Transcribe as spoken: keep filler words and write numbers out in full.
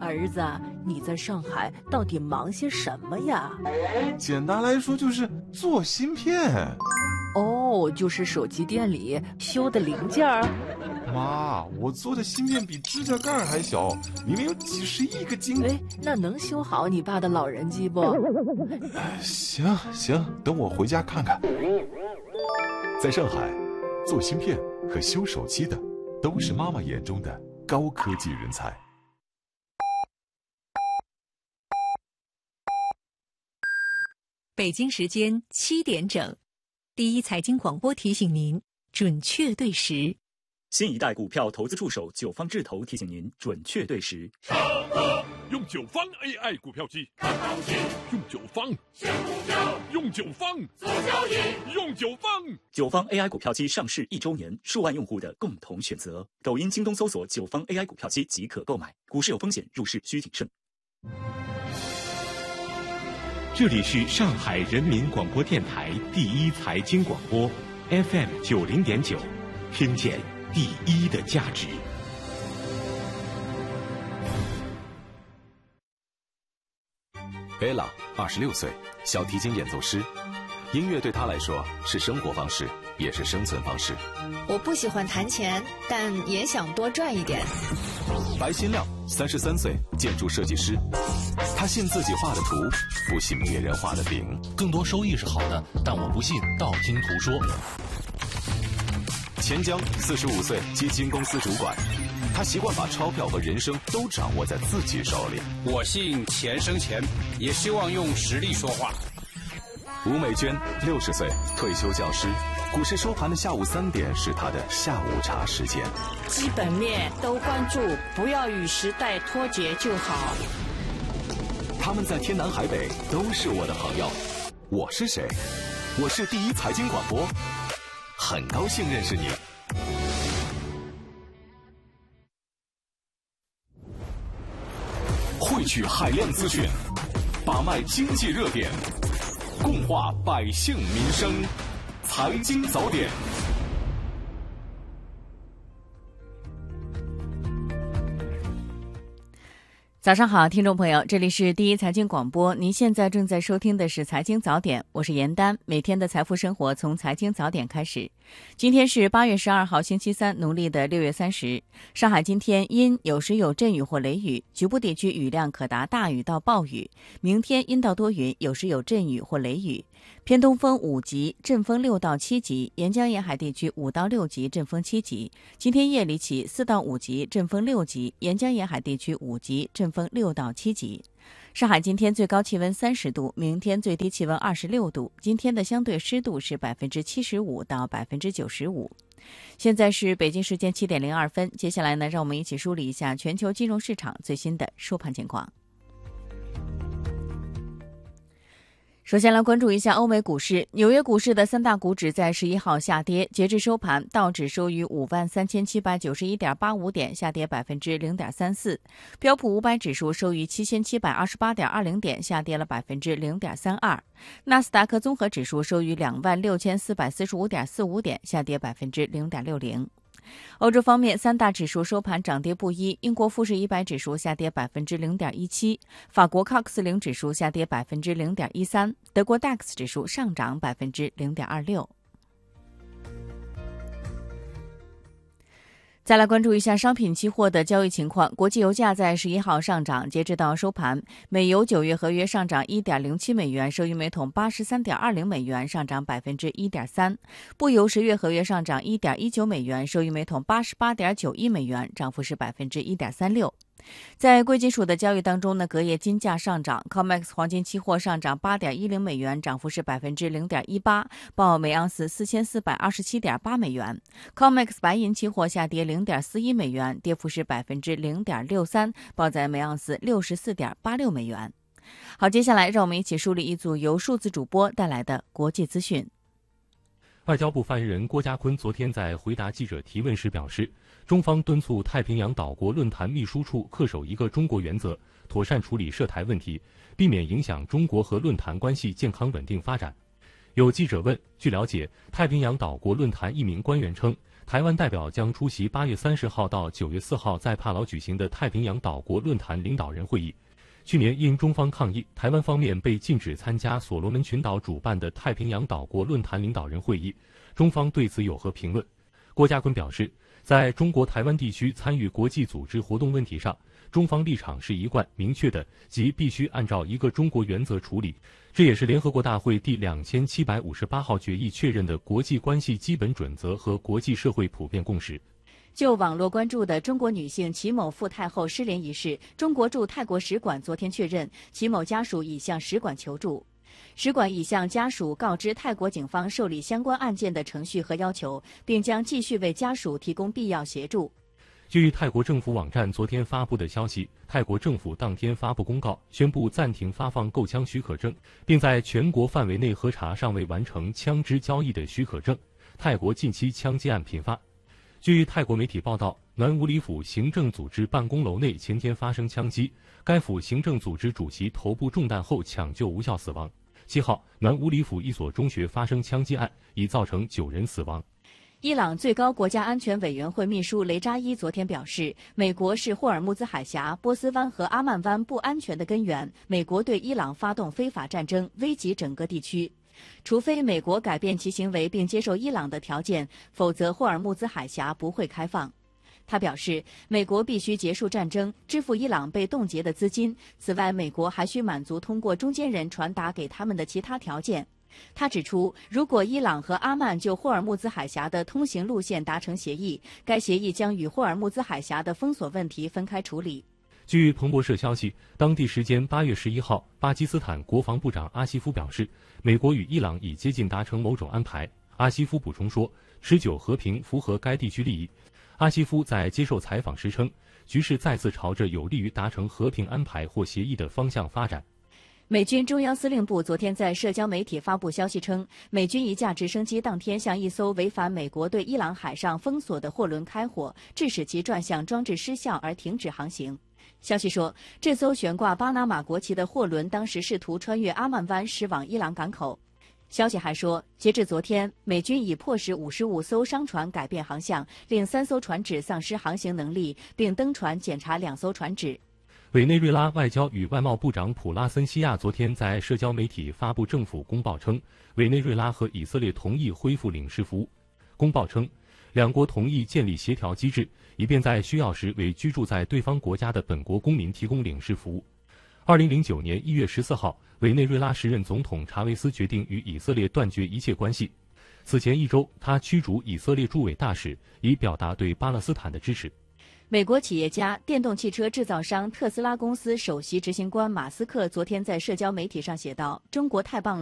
儿子，你在上海到底忙些什么呀？ 简单来说就是做芯片。 哦，就是手机店里修的零件儿。 妈，我做的芯片比指甲盖还小，里面有几十亿个晶。 哎，那能修好你爸的老人机不？ 行行，等我回家看看。 在上海，做芯片和修手机的都是妈妈眼中的高科技人才。 北京时间七点整，第一财经广播提醒您准确对时。 新一代股票投资助手九方智投提醒您准确对时。 上课用九方 A I 股票机，看行情；用九方选股票，用九方做交易，用九方。 九方 A I 股票机上市一周年，数万用户的共同选择。抖音、京东搜索九方 A I 股票机即可购买。股市有风险，入市需谨慎。 这里是上海人民广播电台第一财经广播 F M 九零点九，听见第一的价值。 贝拉二十六岁，小提琴演奏师。音乐对他来说是生活方式，也是生存方式。 我不喜欢弹钱，但也想多赚一点。 白新亮，三十三岁，建筑设计师。他信自己画的图，不信别人画的饼。 更多收益是好的，但我不信道听途说。 钱江，四十五岁，基金公司主管。他习惯把钞票和人生都掌握在自己手里。 我信钱生钱，也希望用实力说话。 吴美娟，六十岁，退休教师。股市收盘的下午三点是他的下午茶时间。 基本面都关注，不要与时代脱节就好。 他们在天南海北都是我的朋友。我是谁？我是第一财经广播，很高兴认识你。汇聚海量资讯，把脉经济热点，共话百姓民生。财经早点。 早上好，听众朋友，这里是第一财经广播，您现在正在收听的是财经早点，我是严丹，每天的财富生活从财经早点开始。今天是八月十二号星期三，农历的六月三十。上海今天阴，有时有阵雨或雷雨，局部地区雨量可达大雨到暴雨。明天阴到多云，有时有阵雨或雷雨。偏东风五级，阵风六到七级，沿江沿海地区五到六级，阵风七级。今天夜里起四到五级，阵风六级，沿江沿海地区五级，阵风六到七级。上海今天最高气温三十度，明天最低气温二十六度。今天的相对湿度是百分之七十五到百分之九十五。现在是北京时间七点零二分，接下来呢，让我们一起梳理一下全球金融市场最新的收盘情况。首先来关注一下欧美股市，纽约股市的三大股指在十一号下跌，截至收盘，道指收于五万三千七百九十一点八五点，下跌百分之零点三四；标普五百指数收于七千七百二十八点二零点，下跌了百分之零点三二；纳斯达克综合指数收于两万六千四百四十五点四五点，下跌百分之零点六零。欧洲方面，三大指数收盘涨跌不一，英国富时一百指数下跌百分之零点一七，法国 C A C 四零指数下跌百分之零点一三，德国 D A X 指数上涨百分之零点二六。再来关注一下商品期货的交易情况。国际油价在十一号上涨，截至到收盘，美油九月合约上涨 一点零七美元，收于每桶八十三点二零美元，上涨百分之一点三；布油十月合约上涨 一点一九美元，收于每桶八十八点九一美元，涨幅是百分之一点三六。在贵金属的交易当中呢，隔夜金价上涨 ，C O M E X 黄金期货上涨 八点一零美元，涨幅是百分之零点一八，报每盎司四千四百二十七点八美元。C O M E X 白银期货下跌零点四一美元，跌幅是百分之零点六三，报在每盎司六十四点八六美元。好，接下来让我们一起梳理一组由数字主播带来的国际资讯。 外交部发言人郭家坤昨天在回答记者提问时表示，中方敦促太平洋岛国论坛秘书处恪守一个中国原则，妥善处理涉台问题，避免影响中国和论坛关系健康稳定发展。有记者问，据了解，太平洋岛国论坛一名官员称， 台湾代表将出席八月三十号到九月四号在帕劳举行的太平洋岛国论坛领导人会议。去年因中方抗议，台湾方面被禁止参加所罗门群岛主办的太平洋岛国论坛领导人会议，中方对此有何评论？郭家坤表示，在中国台湾地区参与国际组织活动问题上，中方立场是一贯明确的，即必须按照一个中国原则处理，这也是联合国大会第两千七百五十八号决议确认的国际关系基本准则和国际社会普遍共识。 就网络关注的中国女性齐某赴太后失联一事，中国驻泰国使馆昨天确认，齐某家属已向使馆求助。使馆已向家属告知泰国警方受理相关案件的程序和要求，并将继续为家属提供必要协助。 据泰国政府网站昨天发布的消息，泰国政府当天发布公告，宣布暂停发放购枪许可证，并在全国范围内核查尚未完成枪支交易的许可证。泰国近期枪击案频发。据泰国媒体报道，南武里府行政组织办公楼内前天发生枪击，该府行政组织主席头部中弹后抢救无效死亡。七号，南武里府一所中学发生枪击案，已造成九人死亡。 伊朗最高国家安全委员会秘书雷扎伊昨天表示，美国是霍尔木兹海峡、波斯湾和阿曼湾不安全的根源，美国对伊朗发动非法战争，危及整个地区。除非美国改变其行为并接受伊朗的条件，否则霍尔木兹海峡不会开放。他表示，美国必须结束战争，支付伊朗被冻结的资金。此外，美国还需满足通过中间人传达给他们的其他条件。他指出，如果伊朗和阿曼就霍尔木兹海峡的通行路线达成协议，该协议将与霍尔木兹海峡的封锁问题分开处理。 据彭博社消息，当地时间八月十一号，巴基斯坦国防部长阿西夫表示，美国与伊朗已接近达成某种安排。阿西夫补充说，持久和平符合该地区利益。阿西夫在接受采访时称，局势再次朝着有利于达成和平安排或协议的方向发展。 美军中央司令部昨天在社交媒体发布消息称，美军一架直升机当天向一艘违反美国对伊朗海上封锁的货轮开火，致使其转向装置失效而停止航行。消息说，这艘悬挂巴拿马国旗的货轮当时试图穿越阿曼湾驶往伊朗港口。消息还说，截至昨天，美军已迫使五十五艘商船改变航向，令三艘船只丧失航行能力，并登船检查两艘船只。 委内瑞拉外交与外贸部长普拉森西亚昨天在社交媒体发布政府公报称，委内瑞拉和以色列同意恢复领事服务。公报称，两国同意建立协调机制，以便在需要时为居住在对方国家的本国公民提供领事服务。二零零九年一月十四号，委内瑞拉时任总统查韦斯决定与以色列断绝一切关系。此前一周，他驱逐以色列驻委大使，以表达对巴勒斯坦的支持。 美国企业家、电动汽车制造商特斯拉公司首席执行官马斯克昨天在社交媒体上写道：“中国太棒了。”